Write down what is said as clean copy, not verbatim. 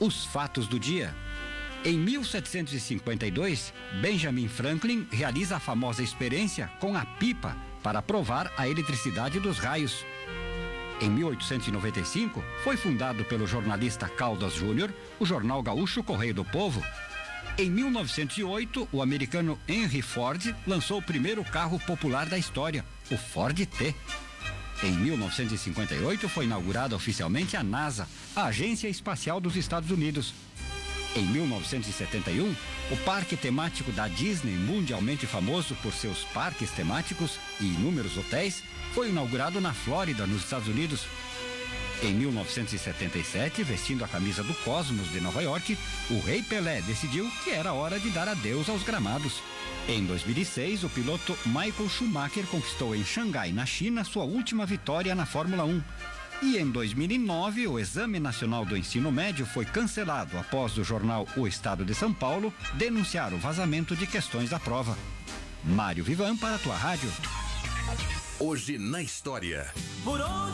Os fatos do dia. Em 1752, Benjamin Franklin realiza a famosa experiência com a pipa para provar a eletricidade dos raios. Em 1895, foi fundado pelo jornalista Caldas Júnior o jornal gaúcho Correio do Povo. Em 1908, o americano Henry Ford lançou o primeiro carro popular da história, o Ford T. Em 1958, foi inaugurada oficialmente a NASA, a Agência Espacial dos Estados Unidos. Em 1971, o parque temático da Disney, mundialmente famoso por seus parques temáticos e inúmeros hotéis, foi inaugurado na Flórida, nos Estados Unidos. Em 1977, vestindo a camisa do Cosmos de Nova York, o Rei Pelé decidiu que era hora de dar adeus aos gramados. Em 2006, o piloto Michael Schumacher conquistou em Xangai, na China, sua última vitória na Fórmula 1. E em 2009, o Exame Nacional do Ensino Médio foi cancelado após o jornal O Estado de São Paulo denunciar o vazamento de questões da prova. Mário Vivan para a tua rádio. Hoje na história.